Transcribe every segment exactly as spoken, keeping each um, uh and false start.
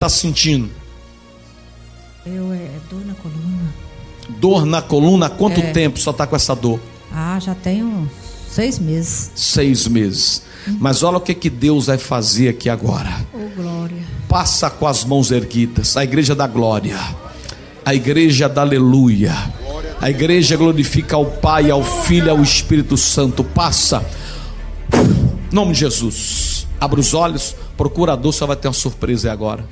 sentindo? Eu, é dor na coluna. Dor na coluna? Há quanto É. tempo só está com essa dor? Ah, já tenho seis meses. Seis meses. Uhum. Mas olha o que, que Deus vai fazer aqui agora. Oh, glória. Passa com as mãos erguidas. A igreja da glória. A igreja da aleluia. A igreja glorifica ao Pai, ao Filho e ao Espírito Santo. Passa. Em nome de Jesus. Abra os olhos. Procurador só vai ter uma surpresa aí agora.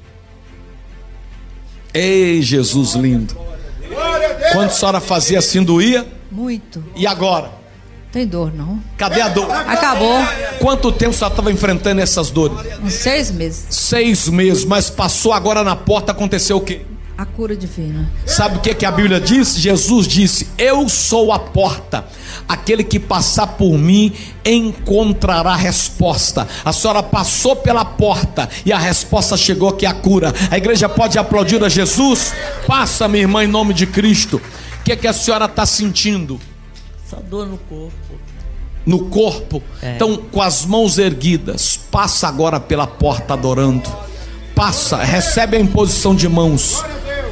Ei, Jesus lindo. Quando a senhora fazia assim, doía? Muito. E agora? Tem dor, não? Cadê a dor? Acabou. Quanto tempo a senhora estava enfrentando essas dores? Uns seis meses. Seis meses, mas passou agora na porta, aconteceu o quê? A cura divina. Sabe o que, que a Bíblia diz? Jesus disse: eu sou a porta. Aquele que passar por mim encontrará resposta. A senhora passou pela porta e a resposta chegou, que é a cura. A igreja pode aplaudir a Jesus? Passa, minha irmã, em nome de Cristo. O que, que a senhora está sentindo? Só dor no corpo. No corpo? É. Então, com as mãos erguidas, passa agora pela porta adorando. Passa, recebe a imposição de mãos.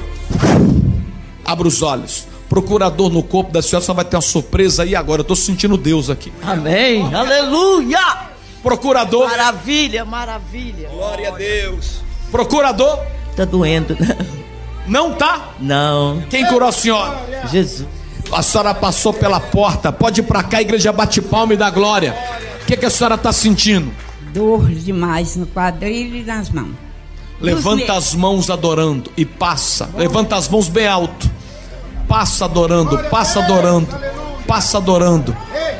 Abra os olhos. Procurador no corpo da senhora, só vai ter uma surpresa aí agora. Eu estou sentindo Deus aqui. Amém, aleluia. Procurador. Maravilha, maravilha. Glória a Deus. Procurador. Tá doendo. Não tá? Não. Quem curou a senhora? Jesus. A senhora passou pela porta. Pode ir para cá, a igreja bate palma e dá glória. O que, que a senhora está sentindo? Dor demais no quadril e nas mãos. Levanta as mãos adorando e passa. Levanta as mãos bem alto. Passa adorando, passa adorando, passa adorando.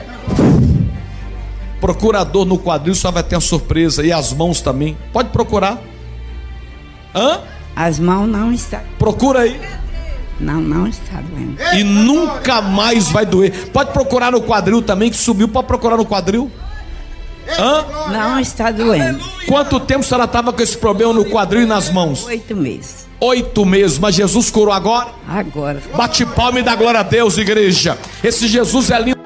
Procurador no quadril só vai ter uma surpresa. E as mãos também. Pode procurar. Hã? As mãos não estão. Procura aí. Não, não está doendo. E nunca mais vai doer. Pode procurar no quadril também, que subiu. Pode procurar no quadril. Hã? Não está doendo. Quanto tempo a senhora estava com esse problema no quadril e nas mãos? Oito meses. Oito meses, mas Jesus curou agora? Agora. Bate palma e dá glória a Deus, igreja. Esse Jesus é lindo.